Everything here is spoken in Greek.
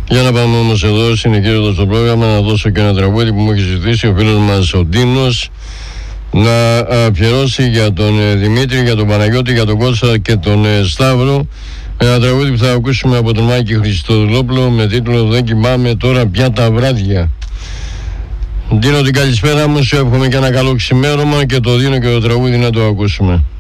Για να πάμε όμως εδώ, συνεχίζοντας το πρόγραμμα, να δώσω και ένα τραγούδι που μου έχει ζητήσει ο φίλος μας ο Ντίνος να αφιερώσει για τον Δημήτρη, για τον Παναγιώτη, για τον Κώστα και τον Σταύρο. Ένα τραγούδι που θα ακούσουμε από τον Μάκη Χριστοδουλόπουλο με τίτλο «Δεν κοιμάμαι τώρα πια τα βράδια». Δίνω την καλησπέρα μου, σου εύχομαι και ένα καλό ξημέρωμα και το δίνω και το τραγούδι να το ακούσουμε.